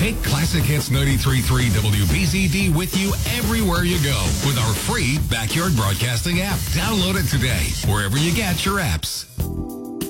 Take Classic Hits 93.3 WBZD with you everywhere you go with our free Backyard Broadcasting app. Download it today, wherever you get your apps.